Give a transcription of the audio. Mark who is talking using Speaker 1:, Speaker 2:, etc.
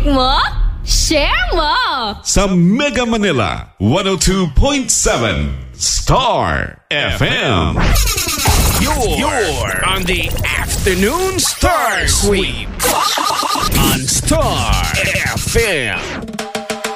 Speaker 1: mo, share mo.
Speaker 2: Sa Mega Manila, 102.7 Star FM.
Speaker 3: You're on the Afternoon Star Sweep on Star FM.